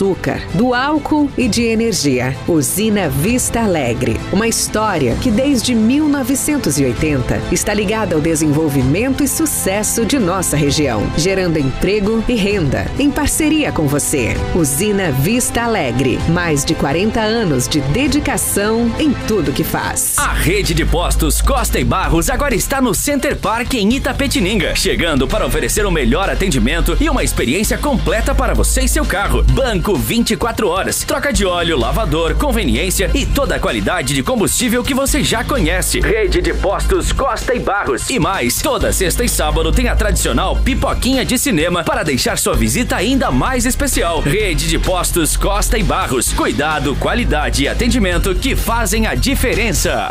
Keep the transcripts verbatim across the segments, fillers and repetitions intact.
açúcar, do álcool e de energia. Usina Vista Alegre, uma história que desde mil novecentos e oitenta está ligada ao desenvolvimento e sucesso de nossa região, gerando emprego e renda, em parceria com você. Usina Vista Alegre, mais de quarenta anos de dedicação em tudo que faz. A rede de postos Costa e Barros agora está no Center Park em Itapetininga, chegando para oferecer o melhor atendimento e uma experiência completa para você e seu carro. Banco vinte e quatro horas, troca de óleo, lavador, conveniência e toda a qualidade de combustível que você já conhece. Rede de postos Costa e Barros. E mais, toda sexta e sábado tem a tradicional pipoquinha de cinema para deixar sua visita ainda mais especial. Rede de postos Costa e Barros. Cuidado, qualidade e atendimento que fazem a diferença.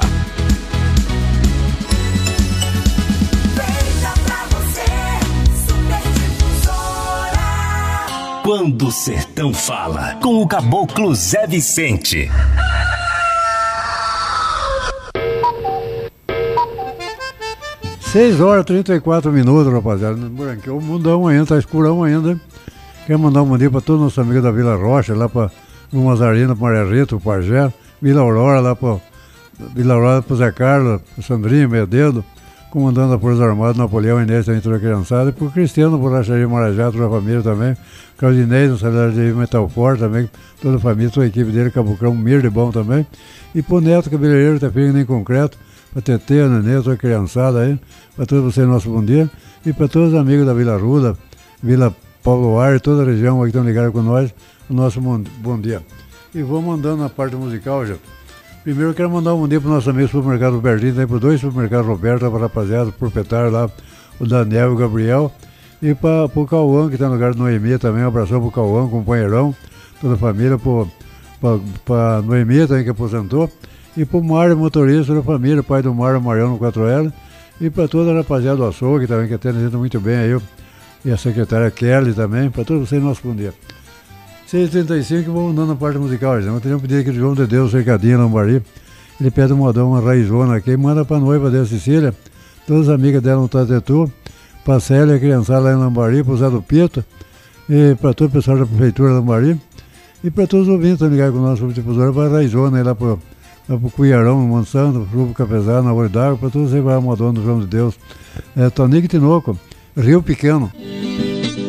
Quando o Sertão Fala, com o Caboclo Zé Vicente. seis horas e trinta e quatro minutos, rapaziada. Branqueou o mundão ainda, tá escurão ainda. Quer mandar um bom dia pra todos os nossos amigos da Vila Rocha, lá pra Mazarina, pra Maria Rita, pro Pajé, Vila Aurora, lá pra Vila Aurora, pro Zé Carlos, pro Sandrinho, Mededo, comandando a Força Armada, Napoleão, Inês, também toda a criançada, e pro Cristiano, Borracharia Marajá, toda a família também, Claudinei, no Salário de Metal Forte também, toda a família, toda a equipe dele, Cabocrão, Mir de Bom também, e pro Neto, cabeleireiro, Tapinha nem concreto, pra Tetê, a Nenê, toda a criançada aí, pra todos vocês, nosso bom dia, e pra todos os amigos da Vila Ruda, Vila Paulo Ar, toda a região aqui que estão ligados com nós, o nosso bom dia. E vou mandando na parte musical já. Primeiro eu quero mandar um bom dia pro nosso amigo supermercado Berlim, também pro dois supermercados Roberto, pra rapaziada, pro proprietário lá, o Daniel e o Gabriel, e para o Cauã, que está no lugar do Noemi também, um abração pro Cauã, companheirão, toda a família, para Noemi também que aposentou, e pro Mário, motorista da família, pai do Mário, Mariano quatro L, e para toda a rapaziada do açougue também, que atende a gente muito bem aí, e a secretária Kelly também, para todos vocês, nosso bom dia. seis e trinta e cinco, vamos mandando a parte musical. Já teria um pedido aqui do João de Deus, Cercadinho, Lambari. Ele pede um modão, uma raizona aqui, manda para a noiva dela, Cecília, todas as amigas dela no Tatetu, para a Célia, a criançada lá em Lambari, para o Zé do Pito, e para todo o pessoal da Prefeitura de Lambari, e para todos os ouvintes que estão ligados com o nosso difusor, para a raizona aí lá para o Cuiarão, no Monsanto, para o Capezado, na Olho d'Água, para todos vocês, vai a modão do João de Deus. É, Tonico Tinoco, Rio Pequeno.